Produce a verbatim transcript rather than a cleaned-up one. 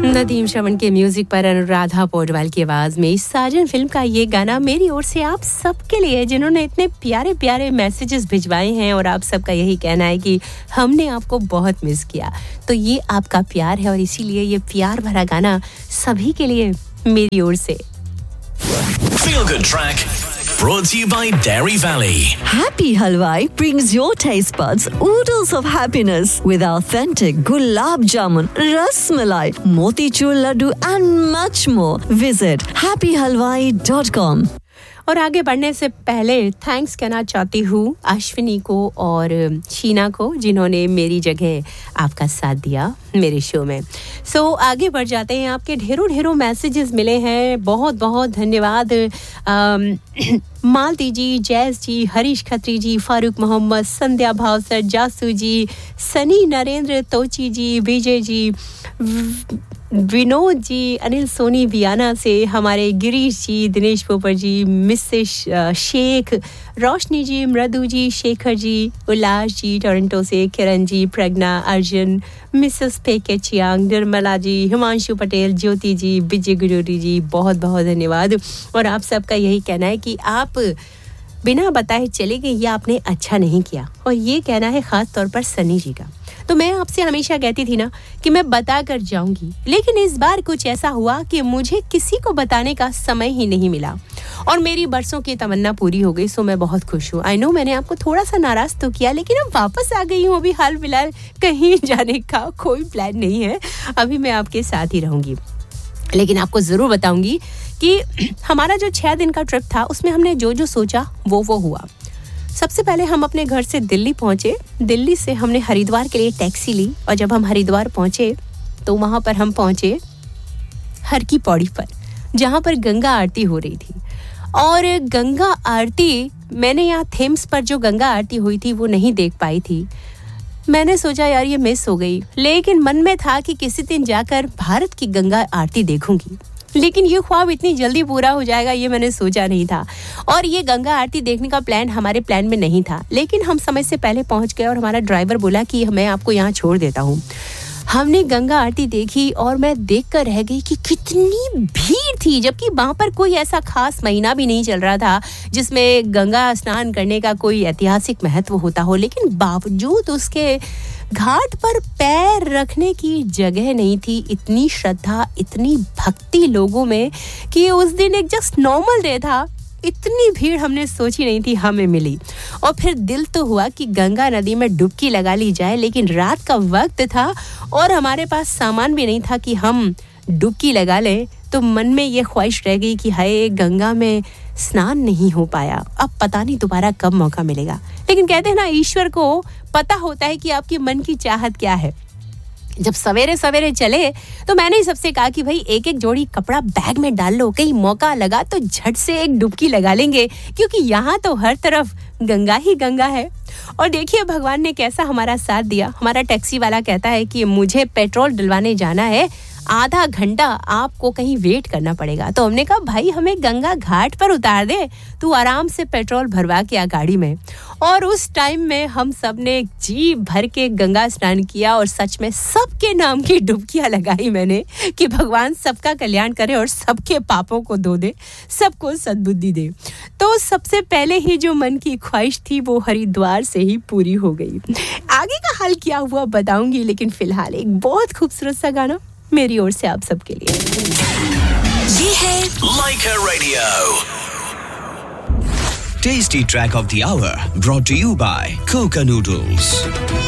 नदीम श्रवण के म्यूजिक पर अनुराधा पौडवाल की आवाज में साजन फिल्म का ये गाना मेरी ओर से आप सबके लिए, जिन्होंने इतने प्यारे प्यारे मैसेजेस भिजवाए हैं और आप सबका यही कहना है कि हमने आपको बहुत मिस किया। तो ये आपका प्यार है और इसीलिए ये प्यार भरा गाना सभी के लिए मेरी ओर से। Feel Good Track brought to you by Dairy Valley. Happy Halwai brings your taste buds oodles of happiness with authentic gulab jamun, ras malai, motichur laddu and much more. Visit happy halwai dot com. और आगे बढ़ने से पहले thanks कहना चाहती हूँ अश्विनी को और शीना को, जिन्होंने मेरी जगह आपका साथ दिया मेरे शो में। सो so, आगे बढ़ जाते हैं। आपके ढेरों ढेरों मैसेजेस मिले हैं, बहुत बहुत धन्यवाद। मालती जी, जैस जी, हरीश खत्री जी, फारूक मोहम्मद, संध्या भावसर, जासू जी, सनी नरेंद्र, तोची जी, विजय जी, विनोद जी, अनिल सोनी वियाना से, हमारे गिरीश जी, दिनेश पोपर जी, मिसेस शेख, रोशनी जी, मृदु जी, शेखर जी, उल्लास जी टोरंटो से, किरण जी, प्रज्ञा, अर्जुन, मिसेस पेके चियांग, निर्मला जी, हिमांशु पटेल, ज्योति जी, विजय गुरूरी जी, बहुत बहुत धन्यवाद। और आप सबका यही कहना है कि आप बिना बताए चले गए, ये आपने अच्छा नहीं किया। और ये कहना है खास तौर पर सनी जी का। तो मैं आपसे हमेशा कहती थी ना कि मैं बता कर जाऊंगी, लेकिन इस बार कुछ ऐसा हुआ कि मुझे किसी को बताने का समय ही नहीं मिला और मेरी बरसों की तमन्ना पूरी हो गई। सो मैं बहुत खुश हूँ। आई नो मैंने आपको थोड़ा सा नाराज तो किया, लेकिन अब वापस आ गई हूँ। अभी हाल फिलहाल कहीं जाने का कोई प्लान नहीं है, अभी मैं आपके साथ ही रहूंगी। लेकिन आपको जरूर बताऊंगी कि हमारा जो छह दिन का ट्रिप था उसमें हमने जो जो सोचा वो वो हुआ। सबसे पहले हम अपने घर से दिल्ली पहुंचे। दिल्ली से हमने हरिद्वार के लिए टैक्सी ली और जब हम हरिद्वार पहुंचे तो वहां पर हम पहुंचे हर की पौड़ी पर, जहां पर गंगा आरती हो रही थी। और गंगा आरती मैंने यहाँ थेम्स पर जो गंगा आरती हुई थी वो नहीं देख पाई थी। मैंने सोचा यार ये मिस हो गई, लेकिन मन में था कि किसी दिन जाकर भारत की गंगा आरती देखूंगी। लेकिन ये ख्वाब इतनी जल्दी पूरा हो जाएगा ये मैंने सोचा नहीं था। और ये गंगा आरती देखने का प्लान हमारे प्लान में नहीं था, लेकिन हम समय से पहले पहुंच गए और हमारा ड्राइवर बोला कि मैं आपको यहाँ छोड़ देता हूँ। हमने गंगा आरती देखी और मैं देखकर रह गई कि कितनी भीड़ थी, जबकि वहां पर कोई ऐसा खास महीना भी नहीं चल रहा था जिसमें गंगा स्नान करने का कोई ऐतिहासिक महत्व होता हो। लेकिन बावजूद उसके घाट पर पैर रखने की जगह नहीं थी। इतनी श्रद्धा, इतनी भक्ति लोगों में कि उस दिन एक जस्ट नॉर्मल डे था। इतनी भीड़ हमने सोची नहीं थी हमें मिली। और फिर दिल तो हुआ कि गंगा नदी में डुबकी लगा ली जाए, लेकिन रात का वक्त था और हमारे पास सामान भी नहीं था कि हम डुबकी लगा लें। तो मन में ये ख्वाहिश रह गई कि हाय गंगा में स्नान नहीं हो पाया, अब पता नहीं दोबारा कब मौका मिलेगा। लेकिन कहते हैं ना ईश्वर को पता होता है कि आपकी मन की चाहत क्या है। जब सवेरे सवेरे चले तो मैंने ही सबसे कहा कि भाई एक एक जोड़ी कपड़ा बैग में डाल लो, कहीं मौका लगा तो झट से एक डुबकी लगा लेंगे, क्योंकि यहाँ तो हर तरफ गंगा ही गंगा है। और देखिए भगवान ने कैसा हमारा साथ दिया। हमारा टैक्सी वाला कहता है कि मुझे पेट्रोल डलवाने जाना है, आधा घंटा आपको कहीं वेट करना पड़ेगा। तो हमने कहा भाई हमें गंगा घाट पर उतार दे, तू आराम से पेट्रोल भरवा के आ गाड़ी में। और उस टाइम में हम सब ने जी भर के गंगा स्नान किया और सच में सबके नाम की डुबकियां लगाई मैंने कि भगवान सबका कल्याण करे और सबके पापों को धो दे, सबको सद्बुद्धि दे। तो सबसे पहले ही जो मन की ख्वाहिश थी वो हरिद्वार से ही पूरी हो गई। आगे का हाल क्या हुआ बताऊंगी, लेकिन फिलहाल एक बहुत खूबसूरत सा गाना मेरी ओर से आप सबके लिए। ये है Laika Radio. Tasty track of the hour brought to you by Coca Noodles.